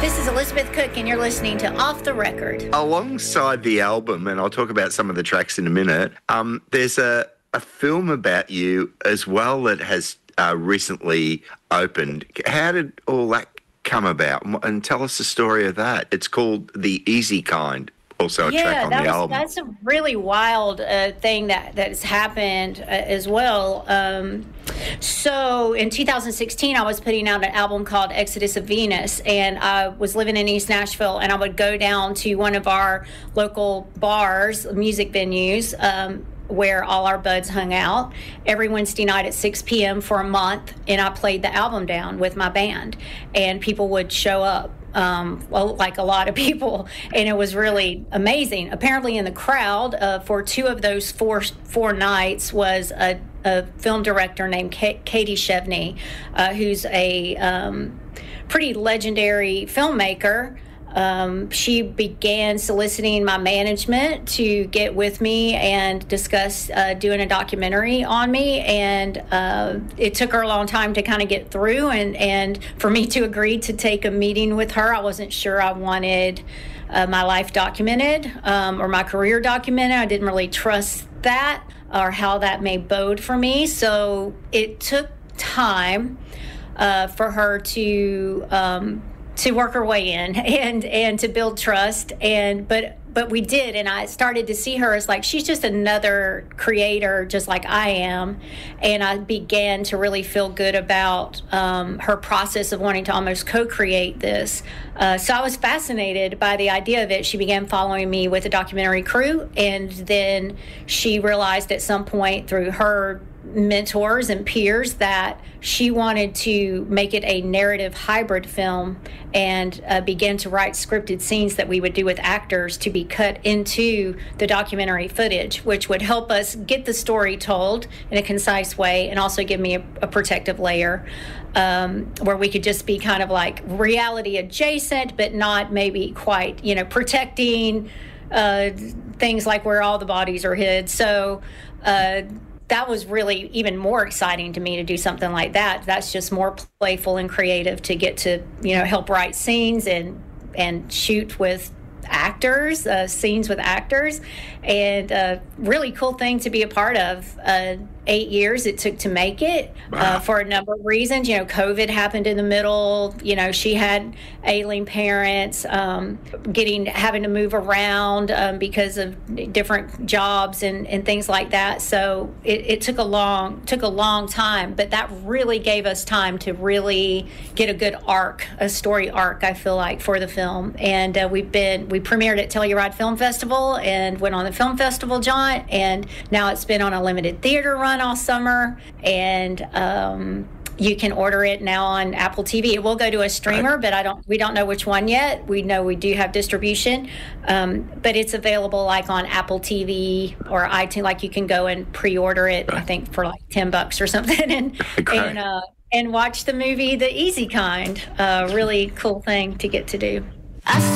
This is Elizabeth Cook, and you're listening to Off the Record. Alongside the album, and I'll talk about some of the tracks in a minute, there's a film about you as well that has recently opened. How did all that come about? And tell us the story of that. It's called The Easy Kind. Also a track on the album. That's a really wild thing that has happened as well. So in 2016, I was putting out an album called Exodus of Venus, and I was living in East Nashville, and I would go down to one of our local bars, music venues, where all our buds hung out every Wednesday night at 6 p.m. for a month, and I played the album down with my band, and people would show up. Like a lot of people, and it was really amazing. Apparently in the crowd for two of those four nights was a film director named Katie Chevney, who's a pretty legendary filmmaker. She began soliciting my management to get with me and discuss doing a documentary on me, and it took her a long time to kind of get through and for me to agree to take a meeting with her. I wasn't sure I wanted my life documented or my career documented. I didn't really trust that or how that may bode for me, so it took time for her to work her way in and to build trust, but we did, and I started to see her as like she's just another creator just like I am, and I began to really feel good about her process of wanting to almost co-create this. So I was fascinated by the idea of it. She began following me with a documentary crew, and then she realized at some point through her mentors and peers that she wanted to make it a narrative hybrid film and begin to write scripted scenes that we would do with actors to be cut into the documentary footage, which would help us get the story told in a concise way and also give me a protective layer where we could just be kind of like reality adjacent, but not maybe quite, protecting things like where all the bodies are hid. So that was really even more exciting to me to do something like that. That's just more playful and creative to get to, help write scenes and shoot with actors, scenes with actors, and a really cool thing to be a part of. 8 years it took to make it. Wow. For a number of reasons. COVID happened in the middle. She had ailing parents, having to move around because of different jobs and things like that. So it took a long time, but that really gave us time to really get a good arc, a story arc, I feel like, for the film. And we premiered at Telluride Film Festival and went on the film festival jaunt, and now it's been on a limited theater run all summer, and you can order it now on Apple TV. It will go to a streamer, but we don't know which one yet. We know we do have distribution, but it's available like on Apple TV or iTunes. Like you can go and pre-order it, I think for like $10 or something, and watch the movie The Easy Kind. Really cool thing to get to do.